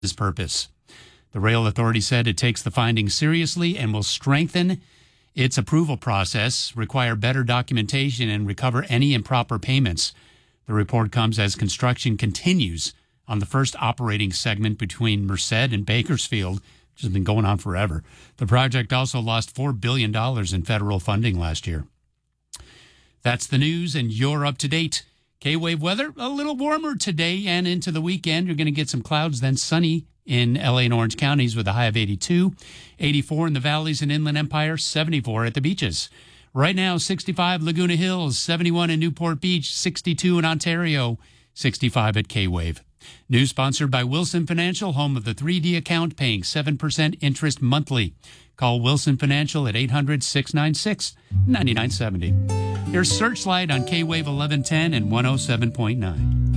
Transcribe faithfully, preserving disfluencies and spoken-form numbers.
its purpose. The rail authority said it takes the findings seriously and will strengthen its approval process, require better documentation, and recover any improper payments. The report comes as construction continues on the first operating segment between Merced and Bakersfield, which has been going on forever. The project also lost four billion dollars in federal funding last year. That's the news, and you're up to date. K-Wave weather, a little warmer today and into the weekend. You're going to get some clouds, then sunny in L A and Orange counties with a high of eighty-two, eighty-four in the valleys and Inland Empire, seventy-four at the beaches. Right now, sixty-five Laguna Hills, seventy-one in Newport Beach, sixty-two in Ontario, sixty-five at K-Wave. News sponsored by Wilson Financial, home of the three D account, paying seven percent interest monthly. Call Wilson Financial at eight hundred, six nine six, nine nine seven zero. Here's Searchlight on K-Wave eleven ten and one oh seven point nine.